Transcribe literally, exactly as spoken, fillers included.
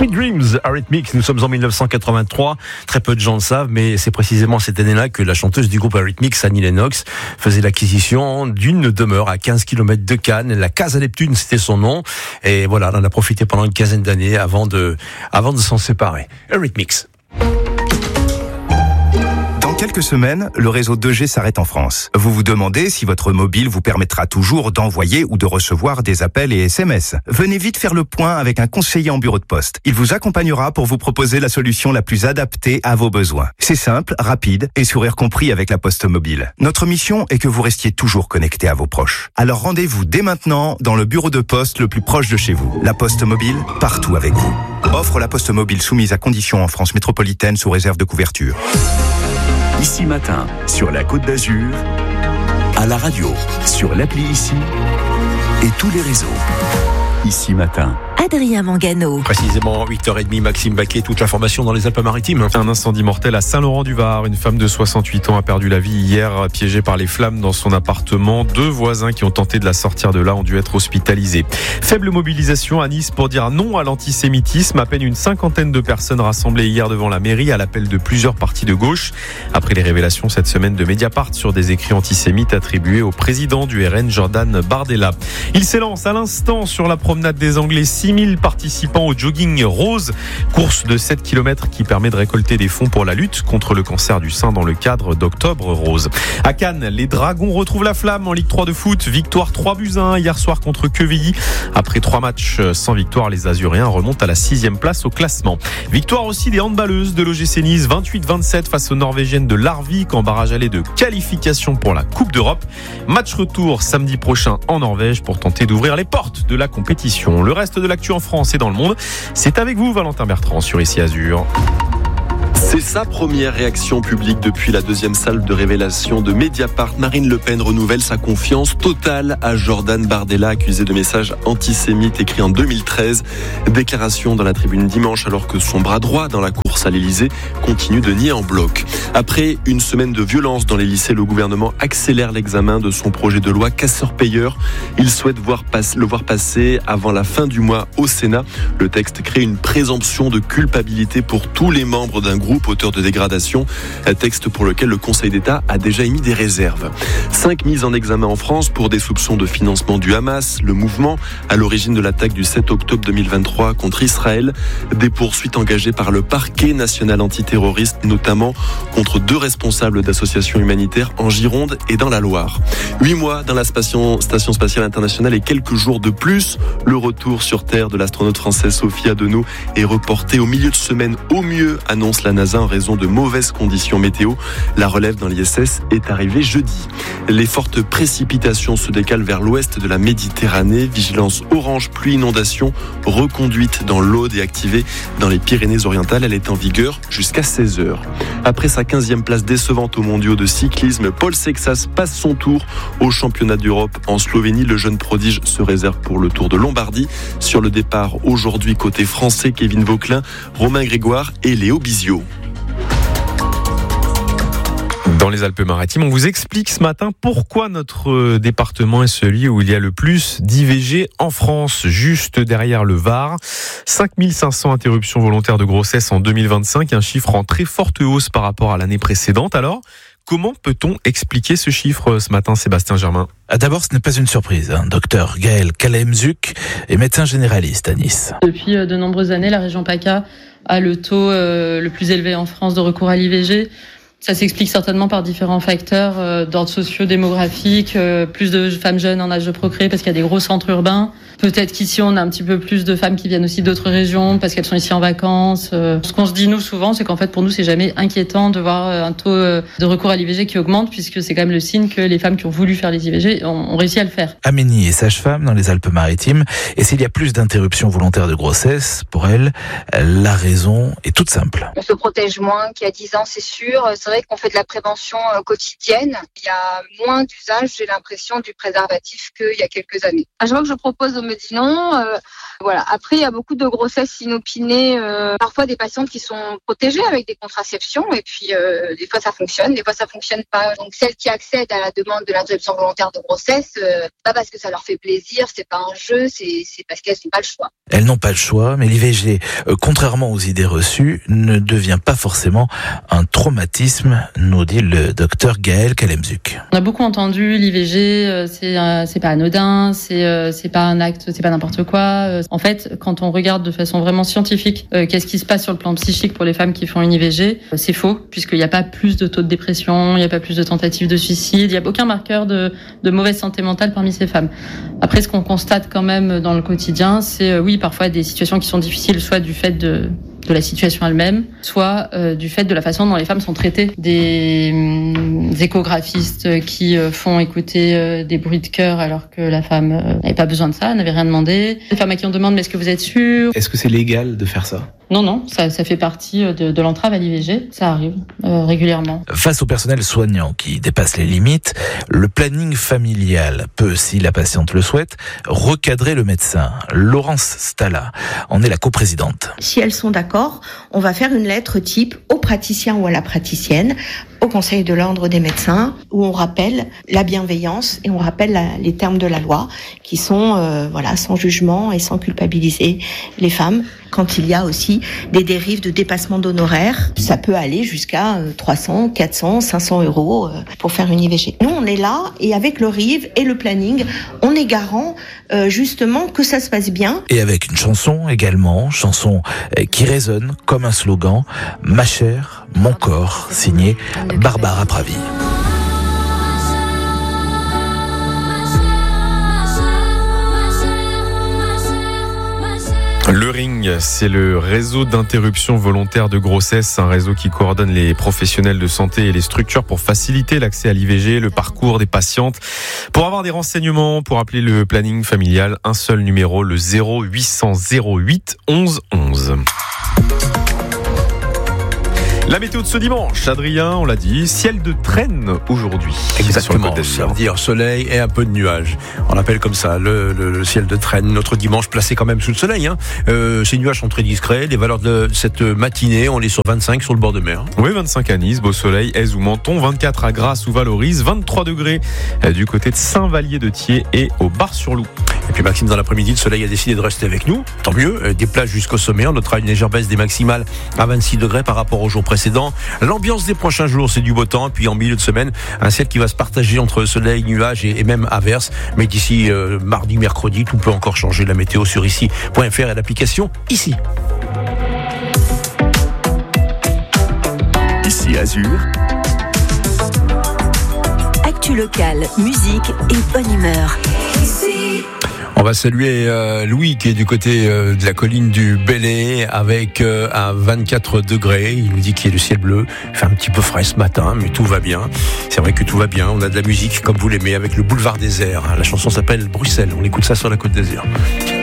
Sweet Dreams, Eurythmics, nous sommes en dix-neuf cent quatre-vingt-trois, très peu de gens le savent, mais c'est précisément cette année-là que la chanteuse du groupe Eurythmics, Annie Lennox, faisait l'acquisition d'une demeure à quinze kilomètres de Cannes, la Casa Neptune, c'était son nom, et voilà, elle en a profité pendant une quinzaine d'années avant de, avant de s'en séparer. Eurythmics. Dans quelques semaines, le réseau deux G s'arrête en France. Vous vous demandez si votre mobile vous permettra toujours d'envoyer ou de recevoir des appels et S M S. Venez vite faire le point avec un conseiller en bureau de poste. Il vous accompagnera pour vous proposer la solution la plus adaptée à vos besoins. C'est simple, rapide et sourire compris avec la Poste Mobile. Notre mission est que vous restiez toujours connecté à vos proches. Alors rendez-vous dès maintenant dans le bureau de poste le plus proche de chez vous. La Poste Mobile, partout avec vous. Offre la Poste Mobile soumise à conditions en France métropolitaine sous réserve de couverture. Ici Matin, sur la Côte d'Azur, à la radio, sur l'appli Ici et tous les réseaux. Ici Matin. Adrien Mangano. Précisément huit heures trente, Maxime Baquet, toute l'information dans les Alpes-Maritimes. Un incendie mortel à Saint-Laurent-du-Var. Une femme de soixante-huit ans a perdu la vie hier, piégée par les flammes dans son appartement. Deux voisins qui ont tenté de la sortir de là ont dû être hospitalisés. Faible mobilisation à Nice pour dire non à l'antisémitisme. À peine une cinquantaine de personnes rassemblées hier devant la mairie à l'appel de plusieurs partis de gauche. Après les révélations cette semaine de Mediapart sur des écrits antisémites attribués au président du R N, Jordan Bardella. Il s'élance à l'instant sur la promenade des Anglais. six mille participants au jogging rose, course de sept kilomètres qui permet de récolter des fonds pour la lutte contre le cancer du sein dans le cadre d'Octobre Rose. À Cannes, les Dragons retrouvent la flamme en Ligue trois de foot. Victoire trois buts à un hier soir contre Quevilly. Après trois matchs sans victoire, les Azuréens remontent à la sixième place au classement. Victoire aussi des handballeuses de l'O G C Nice, vingt-huit vingt-sept face aux Norvégiennes de Larvik en barrage aller de qualification pour la Coupe d'Europe. Match retour samedi prochain en Norvège pour tenter d'ouvrir les portes de la compétition. Le reste de l'actu en France et dans le monde, c'est avec vous Valentin Bertrand sur Ici Azur. C'est sa première réaction publique depuis la deuxième salle de révélation de Mediapart. Marine Le Pen renouvelle sa confiance totale à Jordan Bardella, accusé de messages antisémites écrits en deux mille treize. Déclaration dans la tribune dimanche alors que son bras droit dans la course à l'Elysée continue de nier en bloc. Après une semaine de violence dans les lycées, le gouvernement accélère l'examen de son projet de loi casseur-payeur. Il souhaite voir passe, le voir passer avant la fin du mois au Sénat. Le texte crée une présomption de culpabilité pour tous les membres d'un groupe auteur de dégradation, un texte pour lequel le Conseil d'État a déjà émis des réserves. Cinq mises en examen en France pour des soupçons de financement du Hamas, le mouvement à l'origine de l'attaque du sept octobre deux mille vingt-trois contre Israël. Des poursuites engagées par le parquet national antiterroriste, notamment contre deux responsables d'associations humanitaires en Gironde et dans la Loire. Huit mois dans la station, station spatiale internationale et quelques jours de plus. Le retour sur Terre de l'astronaute française Sophie Adenau est reporté au milieu de semaine au mieux, annonce la NASA en raison de mauvaises conditions météo. La relève dans l'I S S est arrivée jeudi. Les fortes précipitations se décalent vers l'ouest de la Méditerranée. Vigilance orange pluie inondation reconduite dans l'Aude et activée dans les Pyrénées-Orientales. Elle est en vigueur jusqu'à seize heures. Après sa quinzième place décevante aux mondiaux de cyclisme, Paul Sexas passe son tour au championnat d'Europe en Slovénie. Le jeune prodige se réserve pour le Tour de Lombardie. Sur le départ aujourd'hui côté français, Kevin Vauquelin, Romain Grégoire et Léo Bizio. Dans les Alpes-Maritimes, on vous explique ce matin pourquoi notre département est celui où il y a le plus d'I V G en France, juste derrière le Var. cinq mille cinq cents interruptions volontaires de grossesse en deux mille vingt-cinq, un chiffre en très forte hausse par rapport à l'année précédente. Alors, comment peut-on expliquer ce chiffre ce matin, Sébastien Germain ? D'abord, ce n'est pas une surprise. Hein. Docteur Gaël Kalemzuk est médecin généraliste à Nice. Depuis de nombreuses années, la région PACA a le taux euh, le plus élevé en France de recours à l'I V G. Ça s'explique certainement par différents facteurs euh, d'ordre socio-démographique, euh, plus de femmes jeunes en âge de procréer parce qu'il y a des gros centres urbains. Peut-être qu'ici, on a un petit peu plus de femmes qui viennent aussi d'autres régions parce qu'elles sont ici en vacances. Euh, ce qu'on se dit, nous, souvent, c'est qu'en fait, pour nous, c'est jamais inquiétant de voir un taux euh, de recours à l'I V G qui augmente puisque c'est quand même le signe que les femmes qui ont voulu faire les I V G ont, ont réussi à le faire. Amélie est sage-femme dans les Alpes-Maritimes et s'il y a plus d'interruptions volontaires de grossesse, pour elle, la raison est toute simple. On se protège moins qu'il y a dix ans, c'est sûr. C'est vrai qu'on fait de la prévention quotidienne. Il y a moins d'usage, j'ai l'impression, du préservatif qu'il y a quelques années. À chaque fois que je propose aux médecins, euh, Voilà. Après, il y a beaucoup de grossesses inopinées, euh, parfois des patientes qui sont protégées avec des contraceptions et puis euh, des fois ça fonctionne, des fois ça fonctionne pas. Donc celles qui accèdent à la demande de l'interruption volontaire de grossesse, euh, pas parce que ça leur fait plaisir, c'est pas un jeu, c'est, c'est parce qu'elles n'ont pas le choix. Elles n'ont pas le choix, mais l'I V G, euh, contrairement aux idées reçues, ne devient pas forcément un traumatisme, nous dit le docteur Gaël Kalemzuk. On a beaucoup entendu l'I V G, euh, c'est euh, c'est pas anodin, c'est euh, c'est pas un acte, c'est pas n'importe quoi. Euh, en fait, quand on regarde de façon vraiment scientifique, euh, qu'est-ce qui se passe sur le plan psychique pour les femmes qui font une I V G, euh, c'est faux, puisqu'il n'y a pas plus de taux de dépression, il n'y a pas plus de tentatives de suicide, il n'y a aucun marqueur de, de mauvaise santé mentale parmi ces femmes. Après, ce qu'on constate quand même dans le quotidien, c'est euh, oui, parfois des situations qui sont difficiles, soit du fait de de la situation elle-même, soit euh, du fait de la façon dont les femmes sont traitées. Des, hum, des échographistes qui euh, font écouter euh, des bruits de cœur alors que la femme euh, n'avait pas besoin de ça, n'avait rien demandé. Des femmes à qui on demande « mais est-ce que vous êtes sûre ?» Est-ce que c'est légal de faire ça ? Non, non, ça, ça fait partie de, de l'entrave à l'I V G, ça arrive euh, régulièrement. Face au personnel soignant qui dépasse les limites, le planning familial peut, si la patiente le souhaite, recadrer le médecin. Laurence Stala en est la coprésidente. Si elles sont d'accord, on va faire une lettre type au praticien ou à la praticienne, au Conseil de l'ordre des médecins, où on rappelle la bienveillance et on rappelle la, les termes de la loi, qui sont euh, voilà, sans jugement et sans culpabiliser les femmes. Quand il y a aussi des dérives de dépassement d'honoraires, ça peut aller jusqu'à trois cents, quatre cents, cinq cents euros pour faire une I V G. Nous, on est là et avec le R I V et le planning, on est garant euh, justement que ça se passe bien. Et avec une chanson également, chanson qui résonne comme un slogan, « Ma chair, mon corps », signé Barbara Pravi. Le Ring, c'est le réseau d'interruption volontaire de grossesse, un réseau qui coordonne les professionnels de santé et les structures pour faciliter l'accès à l'I V G, le parcours des patientes. Pour avoir des renseignements, pour appeler le planning familial, un seul numéro, le zéro huit cents zéro huit onze onze. La météo de ce dimanche, Adrien, on l'a dit, ciel de traîne aujourd'hui. Exactement, ça veut dire soleil et un peu de nuages. On l'appelle comme ça, le, le, le ciel de traîne. Notre dimanche placé quand même sous le soleil. Hein. Euh, ces nuages sont très discrets. Les valeurs de cette matinée, on est sur vingt-cinq sur le bord de mer. Oui, vingt-cinq à Nice, beau soleil, Aise ou Menton, vingt-quatre à Grasse ou Valoris, vingt-trois degrés du côté de Saint-Vallier-de-Thiers et au Bar-sur-Loup. Et puis Maxime, dans l'après-midi, le soleil a décidé de rester avec nous. Tant mieux, des plages jusqu'au sommet. On notera une légère baisse des maximales à vingt-six degrés par rapport au jour précédent. L'ambiance des prochains jours, c'est du beau temps. Et puis en milieu de semaine, un ciel qui va se partager entre soleil, nuages et, et même averses. Mais d'ici euh, mardi, mercredi, tout peut encore changer. La météo sur ici point f r et l'application ici. Ici Azur. Actu locale, musique et bonne humeur. Ici. On va saluer euh, Louis qui est du côté euh, de la colline du Bellay avec euh, un vingt-quatre degrés. Il nous dit qu'il y a le ciel bleu. Il fait un petit peu frais ce matin, mais tout va bien. C'est vrai que tout va bien. On a de la musique comme vous l'aimez avec le Boulevard Désert. La chanson s'appelle Bruxelles. On écoute ça sur la Côte d'Azur.